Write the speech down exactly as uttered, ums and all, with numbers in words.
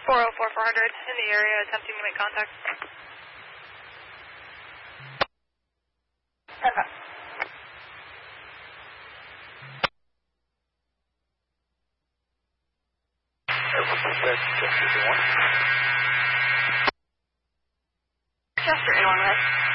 four oh four, four hundred in the area, attempting to make contact. Okay. Chester A one. Chester A one, right?